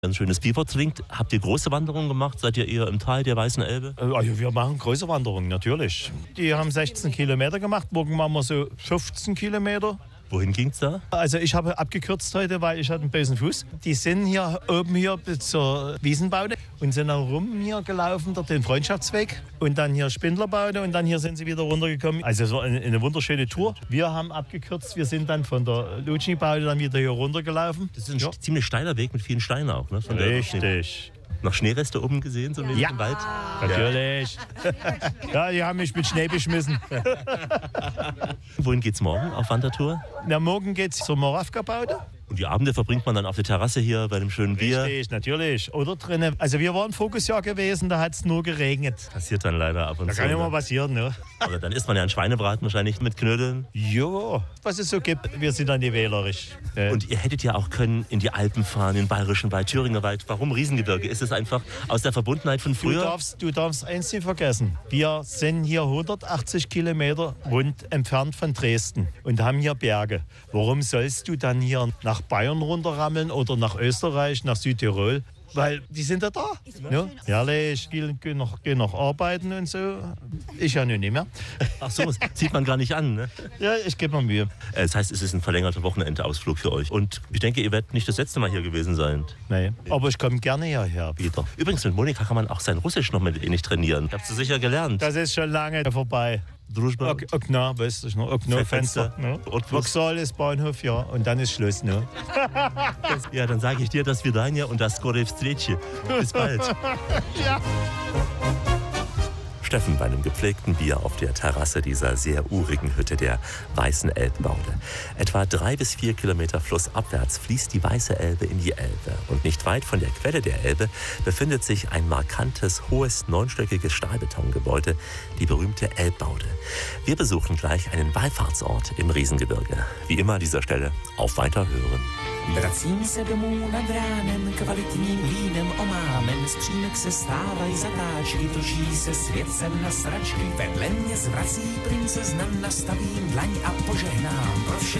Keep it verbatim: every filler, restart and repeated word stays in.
Ein schönes Biber trinkt. Habt ihr große Wanderungen gemacht? Seid ihr eher im Tal der Weißen Elbe? Also wir machen große Wanderungen, natürlich. Die haben sechzehn Kilometer gemacht, morgen machen wir so fünfzehn Kilometer. Wohin ging's da? Also ich habe abgekürzt heute, weil ich hatte einen bösen Fuß. Die sind hier oben hier bis zur Wiesenbaude und sind dann rum hier gelaufen, dort den Freundschaftsweg und dann hier Spindlerbaude und dann hier sind sie wieder runtergekommen. Also so eine, eine wunderschöne Tour. Wir haben abgekürzt, wir sind dann von der Lutschni-Baude dann wieder hier runtergelaufen. Das ist ein ja. ziemlich steiler Weg mit vielen Steinen auch, ne? Von Richtig. Noch Schneereste oben gesehen, so ja. im Wald? Natürlich. Ja, die haben mich mit Schnee beschmissen. Wohin geht's morgen auf Wandertour? Na, morgen geht's zur Moravka-Baude. Und die Abende verbringt man dann auf der Terrasse hier bei dem schönen Bier? Richtig, natürlich. Oder drinnen. Also wir waren voriges Jahr gewesen, da hat es nur geregnet. Passiert dann leider ab und da zu. Da kann ja ne? mal passieren, ne? Aber dann isst man ja einen Schweinebraten wahrscheinlich mit Knödeln. Ja, was es so gibt. Wir sind dann nicht wählerisch. Äh. Und ihr hättet ja auch können in die Alpen fahren, in den Bayerischen Wald, Thüringer Wald. Warum Riesengebirge? Ist es einfach aus der Verbundenheit von früher? Du darfst, du darfst eins nicht vergessen. Wir sind hier hundertachtzig Kilometer rund entfernt von Dresden und haben hier Berge. Warum sollst du dann hier nach Bayern runterrammeln oder nach Österreich, nach Südtirol? Weil die sind ja da. Ja, herrlich, viele gehen noch, gehen noch arbeiten und so. Ich ja nicht mehr. Ach so, das sieht man gar nicht an, ne? Ja, ich gebe mir Mühe. Das heißt, es ist ein verlängerter Wochenendausflug für euch. Und ich denke, ihr werdet nicht das letzte Mal hier gewesen sein. Nee, aber ich komme gerne hierher wieder. Übrigens, mit Monika kann man auch sein Russisch noch mit ähnlich trainieren. Habt ihr sicher gelernt? Das ist schon lange vorbei. Družba. Okna, weißt du noch? Okna, Fenster. Ne? Vauxhall ist Bahnhof, ja. Und dann ist Schluss, ne? Ja, dann sage ich dir, das Vidania und das Skore Встречи. Bis bald. Ja. Steffen bei einem gepflegten Bier auf der Terrasse dieser sehr urigen Hütte der Weißen Elbbaude. Etwa drei bis vier Kilometer flussabwärts fließt die Weiße Elbe in die Elbe. Und nicht weit von der Quelle der Elbe befindet sich ein markantes, hohes, neunstöckiges Stahlbetongebäude, die berühmte Elbbaude. Wir besuchen gleich einen Wallfahrtsort im Riesengebirge. Wie immer an dieser Stelle auf Weiterhören. Vracím se domů nad ránem, kvalitním vínem omámem, z přímek se stávají zatáčky, točí se světcem na sračky, vedle mě zvrací princezna, nastavím dlaň a požehnám pro všechny.